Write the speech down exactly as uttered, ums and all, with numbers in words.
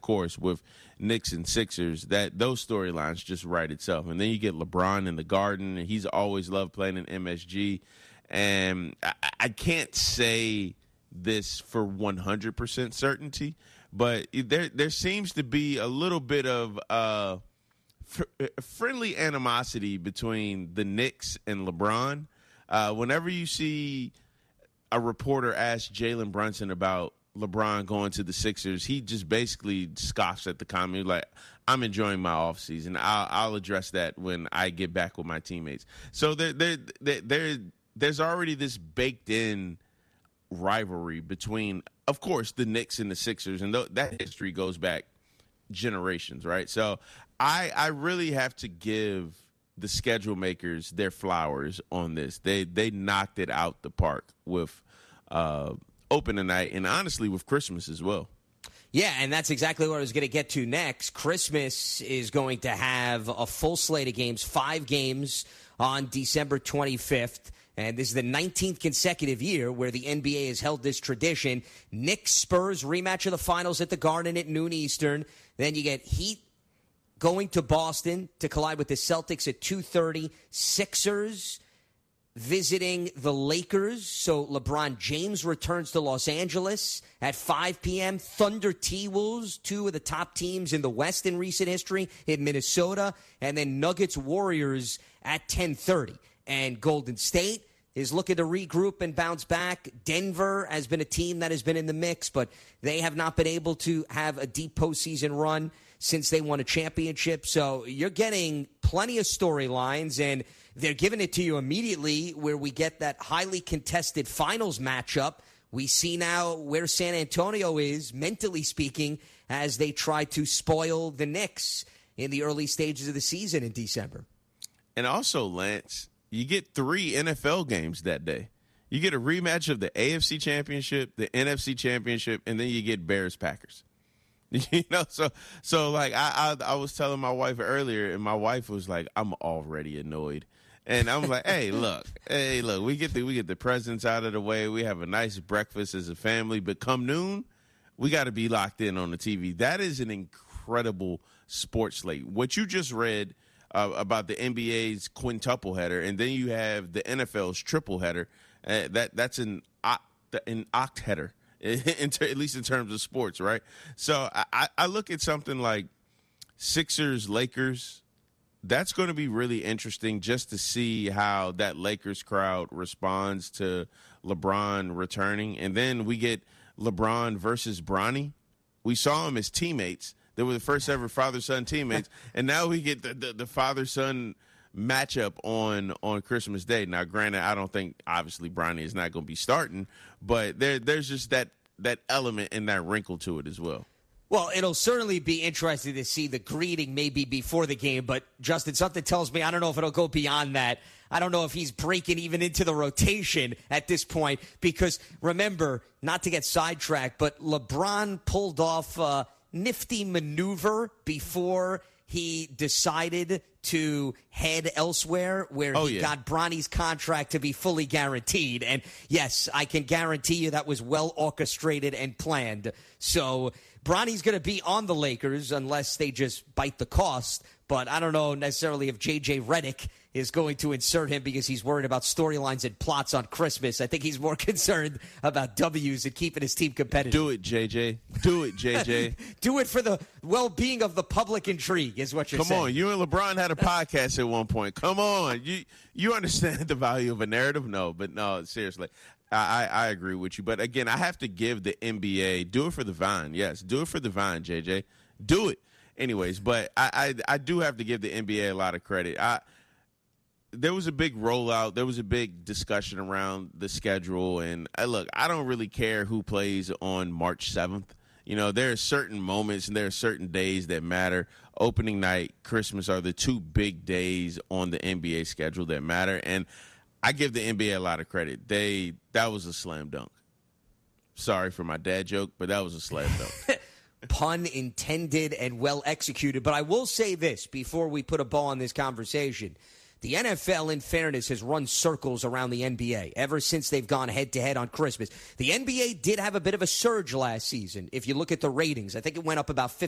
course, with Knicks and Sixers, that those storylines just write itself. And then you get LeBron in the Garden, and he's always loved playing in M S G. And I, I can't say this for one hundred percent certainty, but there there seems to be a little bit of uh, f- friendly animosity between the Knicks and LeBron. Uh, whenever you see a reporter ask Jalen Brunson about LeBron going to the Sixers, he just basically scoffs at the comment, like, I'm enjoying my offseason. I'll, I'll address that when I get back with my teammates. So there, there, there, there, there's already this baked-in rivalry between, of course, the Knicks and the Sixers, and th- that history goes back generations, right? So I, I really have to give the schedule makers their flowers on this. They they knocked it out the park with uh, opening night, and honestly with Christmas as well. Yeah, and that's exactly what I was going to get to next. Christmas is going to have a full slate of games, five games on December twenty-fifth. And this is the nineteenth consecutive year where the N B A has held this tradition. Knicks Spurs rematch of the finals at the Garden at noon Eastern. Then you get Heat going to Boston to collide with the Celtics at two thirty. Sixers visiting the Lakers. So LeBron James returns to Los Angeles at five p.m. Thunder T-Wolves, two of the top teams in the West in recent history, in Minnesota. And then Nuggets Warriors at ten thirty. And Golden State is looking to regroup and bounce back. Denver has been a team that has been in the mix, but they have not been able to have a deep postseason run since they won a championship. So you're getting plenty of storylines, and they're giving it to you immediately where we get that highly contested finals matchup. We see now where San Antonio is, mentally speaking, as they try to spoil the Knicks in the early stages of the season in December. And also, Lance, you get three N F L games that day. You get a rematch of the A F C Championship, the N F C Championship, and then you get Bears-Packers. You know, so so like I, I I was telling my wife earlier, and my wife was like, "I'm already annoyed," and I'm like, "Hey, look, hey, look, we get the we get the presents out of the way. We have a nice breakfast as a family, but come noon, we got to be locked in on the T V." That is an incredible sports slate. What you just read uh, about the N B A's quintuple header, and then you have the N F L's triple header. Uh, that that's an an oct header. In ter- at least in terms of sports, right? So I, I look at something like Sixers, Lakers. That's going to be really interesting just to see how that Lakers crowd responds to LeBron returning. And then we get LeBron versus Bronny. We saw them as teammates. They were the first ever father-son teammates. And now we get the, the, the father-son matchup on on Christmas Day. Now, granted, I don't think obviously Bronny is not going to be starting, but there there's just that that element and that wrinkle to it as well. Well, it'll certainly be interesting to see the greeting maybe before the game, but Justin, something tells me I don't know if it'll go beyond that. I don't know if he's breaking even into the rotation at this point, because remember, not to get sidetracked, but LeBron pulled off a nifty maneuver before he decided to head elsewhere, where oh, he yeah. got Bronny's contract to be fully guaranteed. And yes, I can guarantee you that was well orchestrated and planned. So Bronny's going to be on the Lakers unless they just bite the cost. But I don't know necessarily if J J Redick is going to insert him because he's worried about storylines and plots on Christmas. I think he's more concerned about W's and keeping his team competitive. Do it, J J. Do it, J J. Do it for the well-being of the public intrigue is what you're Come saying. Come on. You and LeBron had a podcast at one point. Come on. You you understand the value of a narrative? No, but no, seriously. I, I agree with you. But, again, I have to give the N B A, do it for the Vine. Yes, do it for the Vine, J J. Do it. Anyways, but I, I, I do have to give the N B A a lot of credit. I There was a big rollout. There was a big discussion around the schedule. And, uh, look, I don't really care who plays on March seventh. You know, there are certain moments and there are certain days that matter. Opening night, Christmas are the two big days on the N B A schedule that matter. And I give the N B A a lot of credit. They That was a slam dunk. Sorry for my dad joke, but that was a slam dunk. Pun intended and well executed. But I will say this before we put a bow on this conversation. The N F L, in fairness, has run circles around the N B A ever since they've gone head-to-head on Christmas. The N B A did have a bit of a surge last season. If you look at the ratings, I think it went up about